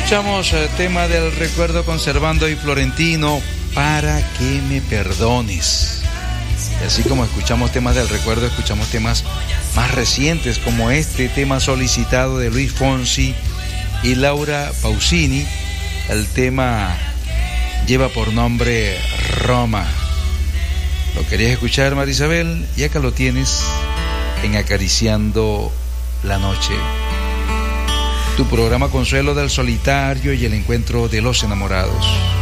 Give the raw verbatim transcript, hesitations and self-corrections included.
Escuchamos el tema del recuerdo con Servando y Florentino, Para que me perdones. Y así como escuchamos temas del recuerdo, escuchamos temas más recientes como este tema solicitado de Luis Fonsi y Laura Pausini. El tema lleva por nombre Roma. ¿Lo querías escuchar, Marisabel? Y acá lo tienes en Acariciando la Noche. Tu programa Consuelo del Solitario y el Encuentro de los Enamorados.